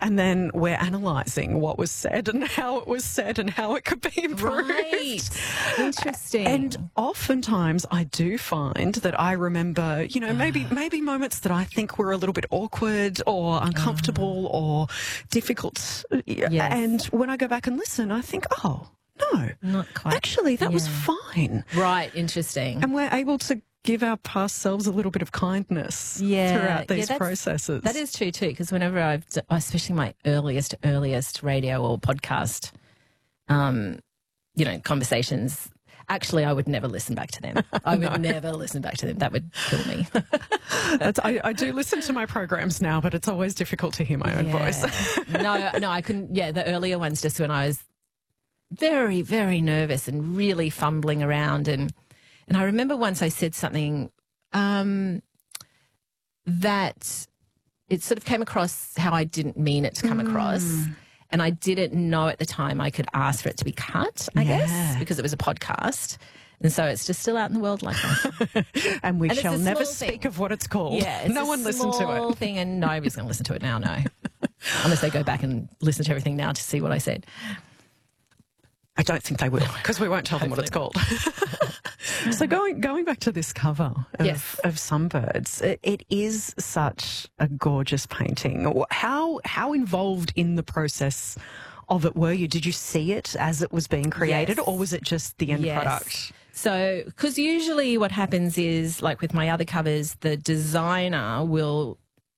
and then we're analysing what was said and how it was said and how it could be improved. Right. Interesting. And oftentimes I do find that I remember, you know, maybe moments that I think were a little bit awkward or uncomfortable or difficult. Yes. And when I go back and listen, I think, oh, no, Not quite. actually, that was fine. Right. Interesting. And we're able to give our past selves a little bit of kindness throughout these processes. That is true too, because whenever I've, especially my earliest radio or podcast, you know, conversations, actually I would never listen back to them. I would never listen back to them. That would kill me. I do listen to my programs now, but it's always difficult to hear my own voice. No, I couldn't. Yeah, the earlier ones, just when I was very, very nervous and really fumbling around. And I remember once I said something that it sort of came across how I didn't mean it to come across. And I didn't know at the time I could ask for it to be cut, I guess, because it was a podcast. And so it's just still out in the world like that. And we shall never thing. speak of what it's called. Yeah, no one listened to small it. thing, and nobody's going to listen to it now, no. Unless they go back and listen to everything now to see what I said. I don't think they will, because we won't tell them what it's called. So going back to this cover of Sunbirds, it is such a gorgeous painting. How involved in the process of it were you? Did you see it as it was being created, or was it just the end product? So, because usually what happens is, like with my other covers, the designer will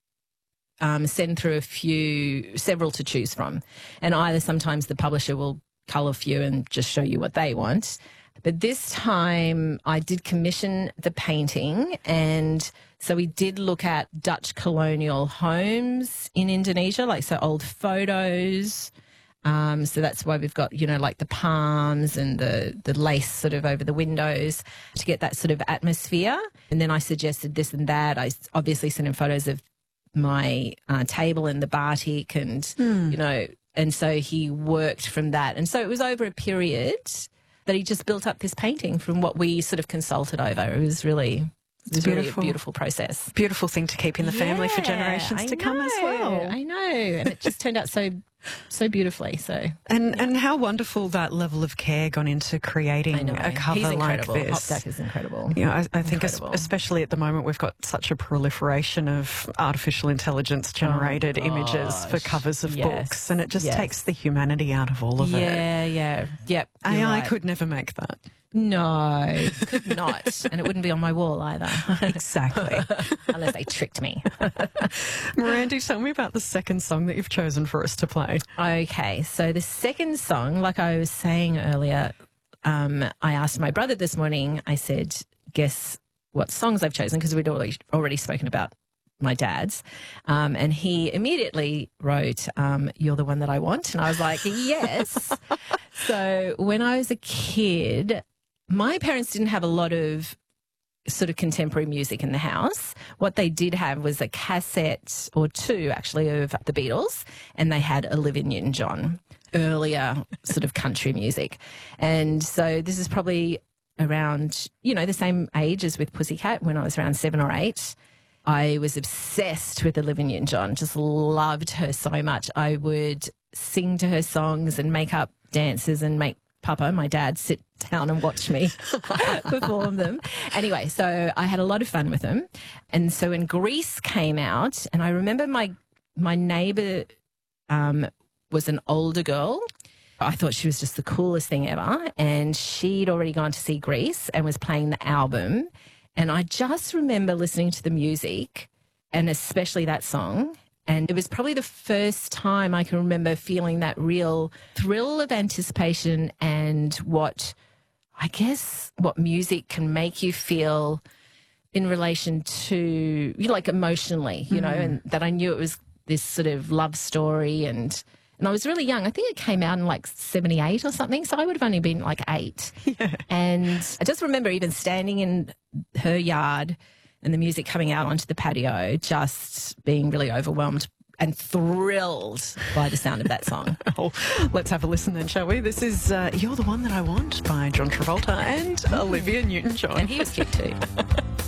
send through several to choose from. And either sometimes the publisher will cull a few and just show you what they want. But this time I did commission the painting, and so we did look at Dutch colonial homes in Indonesia, like so old photos. So that's why we've got, you know, like the palms and the lace sort of over the windows to get that sort of atmosphere. And then I suggested this and that. I obviously sent in photos of my table and the batik and, you know, and so he worked from that. And so it was over a period that he just built up this painting from what we sort of consulted over. It was really really a beautiful process. Beautiful thing to keep in the family for generations to come as well. I know. And it just turned out so beautifully. So and how wonderful that level of care gone into creating a cover like this. Hopdak is incredible. Yeah, I think especially at the moment we've got such a proliferation of artificial intelligence generated images for covers of books, and it just takes the humanity out of all of it. Yep. AI could never make that. No, could not. And it wouldn't be on my wall either. Exactly. Unless they tricked me. Mirandy, tell me about the second song that you've chosen for us to play. Okay, so the second song, like I was saying earlier, I asked my brother this morning, I said, guess what songs I've chosen, because we'd already spoken about my dad's. And he immediately wrote, You're the One That I Want. And I was like, yes. So when I was a kid, my parents didn't have a lot of sort of contemporary music in the house. What they did have was a cassette or two, actually, of the Beatles, and they had Olivia Newton-John, earlier sort of country music. And so this is probably around, you know, the same age as with Pussycat, when I was around 7 or 8. I was obsessed with Olivia Newton-John, just loved her so much. I would sing to her songs and make up dances and make Papa, my dad, sit down and watch me perform them. Anyway, so I had a lot of fun with them. And so when Grease came out, and I remember my neighbour was an older girl. I thought she was just the coolest thing ever. And she'd already gone to see Grease and was playing the album. And I just remember listening to the music, and especially that song. And it was probably the first time I can remember feeling that real thrill of anticipation and what music can make you feel in relation to, you know, like emotionally, you know, and that I knew it was this sort of love story. And I was really young. I think it came out in like 78 or something. So I would have only been like 8. Yeah. And I just remember even standing in her yard and the music coming out onto the patio, just being really overwhelmed and thrilled by the sound of that song. Oh, let's have a listen then, shall we? This is You're the One That I Want by John Travolta and Olivia Newton-John. And he was cute too.